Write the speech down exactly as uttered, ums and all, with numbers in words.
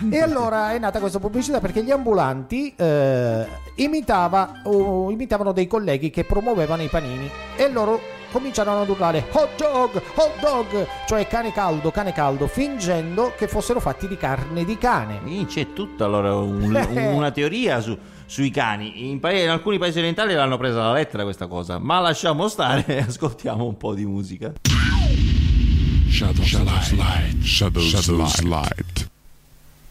E allora è nata questa pubblicità perché gli ambulanti eh, imitava, uh, imitavano dei colleghi che promuovevano i panini e loro cominciarono ad urlare hot dog, hot dog, cioè cane caldo, cane caldo, fingendo che fossero fatti di carne di cane. C'è tutta allora un, una teoria su, sui cani. In, pa- in alcuni paesi orientali l'hanno presa alla lettera questa cosa, ma lasciamo stare e ascoltiamo un po' di musica. Shadows Light. Shadows Light.